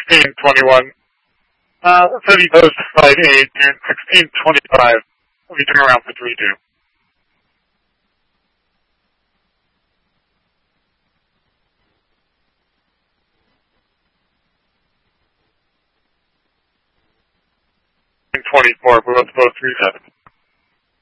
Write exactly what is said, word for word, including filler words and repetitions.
sixteen twenty-one. Uh, thirty post five eight and sixteen twenty-five. Let me turn around for three two. twenty-four, we're about to post three seven.